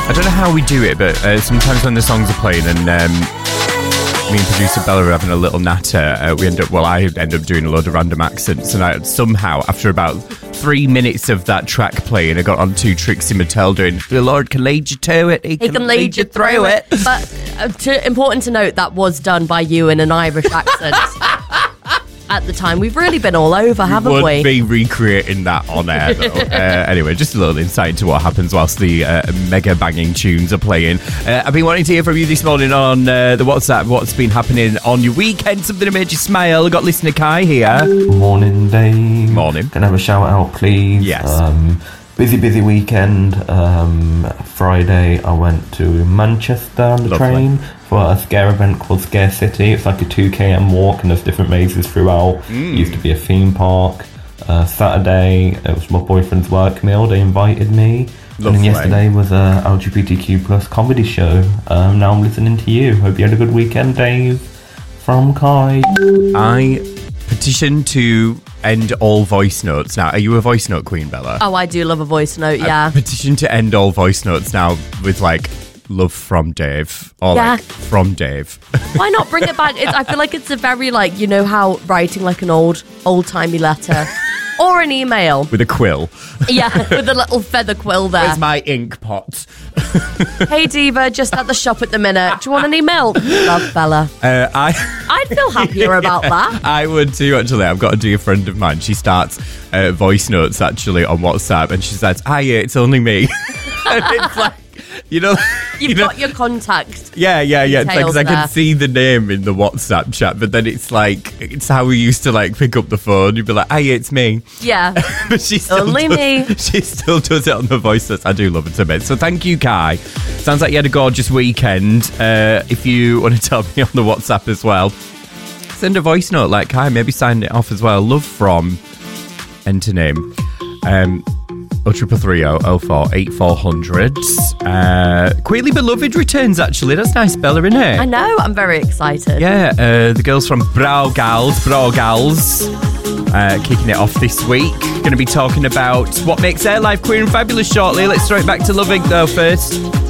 I don't know how we do it, but sometimes when the songs are playing and me and producer Bella are having a little natter, I end up doing a load of random accents, and I somehow, after about 3 minutes of that track playing, I got on to Trixie Mattel doing, the Lord can lead you to it, he can lead you through it. But important to note, that was done by you in an Irish accent. At the time, we've really been all over, haven't we? Would be recreating that on air, though. Anyway, just a little insight into what happens whilst the mega banging tunes are playing. I've been wanting to hear from you this morning on the WhatsApp. What's been happening on your weekend? Something that made you smile. I've got listener Kai here. Morning, Dave. Morning. Can I have a shout out, please? Yes. Busy weekend. Friday, I went to Manchester on the train for a scare event called Scare City. It's like a 2km walk and there's different mazes throughout. It used to be a theme park. Saturday, it was my boyfriend's work meal. They invited me. Lovely. And then yesterday was a LGBTQ plus comedy show. Now I'm listening to you. Hope you had a good weekend, Dave. From Kai. I petitioned to end all voice notes. Now, are you a voice note queen, Bella? Oh, I do love a voice note, yeah. Petition to end all voice notes now with like love from Dave or like from Dave. Why not bring it back? I feel like it's a very like, you know how writing like an old-timey letter or an email. With a quill. Yeah, with a little feather quill there. Where's my ink pot? Hey Diva, just at the shop at the minute. Do you want any milk? Love, Bella. I'd feel happier about that. I would too, actually. I've got a dear friend of mine. She starts voice notes actually on WhatsApp and she says, "Hiya, it's only me." And it's like, you know, You've got your contact. Yeah. It's like, 'cause I can there. see the name in the WhatsApp chat, but then it's like, it's how we used to like pick up the phone. You'd be like, "Hiya, it's me." Yeah. But she still Only me. She still does it on the voice notes. I do love it to bits. So thank you, Kai. Sounds like you had a gorgeous weekend. If you want to tell me on the WhatsApp as well, send a voice note like Kai. Maybe sign it off as well. Love from, enter name. 0330 04 8400. Queerly Beloved returns, actually. That's nice, Bella, isn't it? I know, I'm very excited. Yeah, the girls from Bra Gals, kicking it off this week. Going to be talking about what makes their life queer and fabulous shortly. Let's throw it back to Love Inc. though first.